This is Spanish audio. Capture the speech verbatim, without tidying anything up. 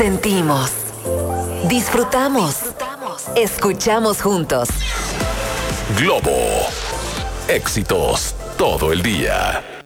Sentimos, disfrutamos, escuchamos juntos. Globo. Éxitos todo el día.